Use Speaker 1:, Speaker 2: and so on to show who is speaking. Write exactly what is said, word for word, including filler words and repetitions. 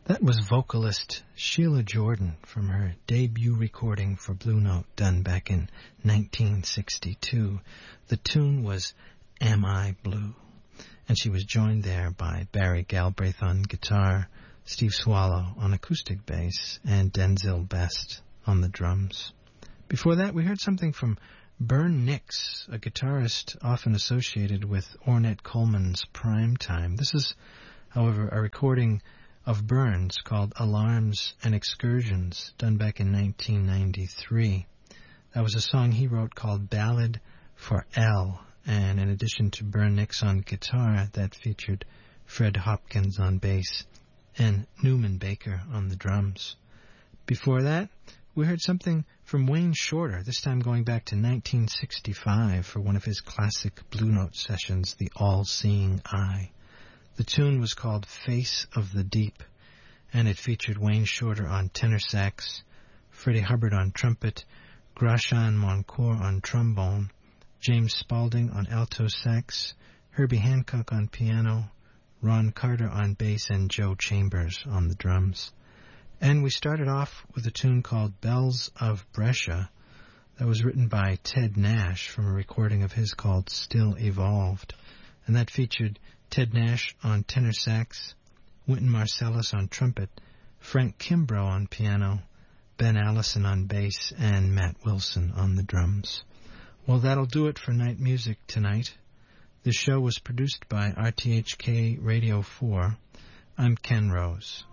Speaker 1: That was vocalist Sheila Jordan from her debut recording for Blue Note done back in nineteen sixty-two. The tune was Am I Blue? And she was joined there by Barry Galbraith on guitar, Steve Swallow on acoustic bass, and Denzil Best on the drums. Before that, we heard something from Bern Nix, a guitarist often associated with Ornette Coleman's Prime Time. This is, however, a recording of Bern's called Alarms and Excursions, done back in nineteen ninety-three. That was a song he wrote called Ballad for L, and in addition to Bern Nix on guitar, that featured Fred Hopkins on bass and Newman Baker on the drums. Before that, we heard something from Wayne Shorter, this time going back to nineteen sixty-five for one of his classic Blue Note sessions, The All-Seeing Eye. The tune was called Face of the Deep, and it featured Wayne Shorter on tenor sax, Freddie Hubbard on trumpet, Grachan Moncourt on trombone, James Spaulding on alto sax, Herbie Hancock on piano, Ron Carter on bass, and Joe Chambers on the drums. And we started off with a tune called Bells of Brescia that was written by Ted Nash from a recording of his called Still Evolved, and that featured Ted Nash on tenor sax, Wynton Marsalis on trumpet, Frank Kimbrough on piano, Ben Allison on bass, and Matt Wilson on the drums. Well, that'll do it for Night Music tonight. This show was produced by R T H K Radio four. I'm Ken Rose.